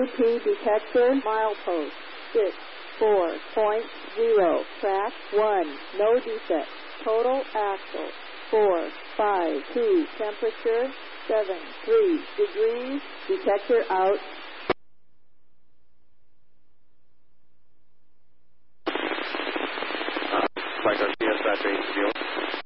UT detector, milepost 64.0, track 1, no defect, total axle 452, temperature 73 degrees, detector out. Flight Garcia, dispatch 8 field.